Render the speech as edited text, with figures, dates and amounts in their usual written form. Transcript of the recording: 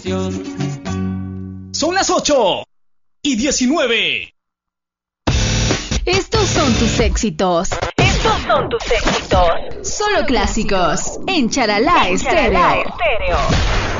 Son las 8:19. Estos son tus éxitos. Estos son tus éxitos. Solo clásicos en Charalá Estéreo.